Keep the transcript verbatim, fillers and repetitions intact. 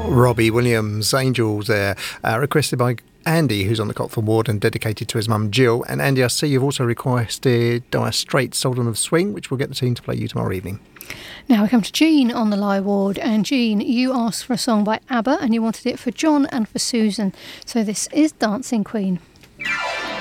Robbie Williams, Angels there, uh, requested by Andy, who's on the Cotford ward, and dedicated to his mum Jill. And Andy, I see you've also requested Dire Straits' Sultan of Swing, which we'll get the team to play you tomorrow evening. Now we come to Jean on the Lie ward, and Jean, you asked for a song by ABBA and you wanted it for John and for Susan, so this is Dancing Queen.